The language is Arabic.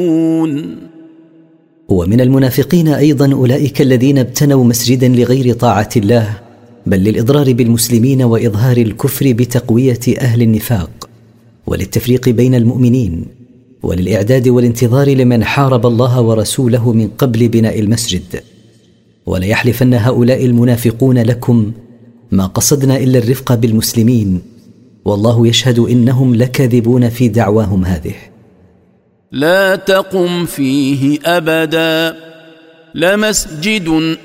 ومن المنافقين أيضا أولئك الذين ابتنوا مسجدا لغير طاعة الله بل للإضرار بالمسلمين وإظهار الكفر بتقوية أهل النفاق وللتفريق بين المؤمنين وللإعداد والانتظار لمن حارب الله ورسوله من قبل بناء المسجد. وليحلفن هؤلاء المنافقون لكم ما قصدنا إلا الرفق بالمسلمين والله يشهد إنهم لكاذبون في دعواهم هذه. لا تقم فيه أبدا لمسجد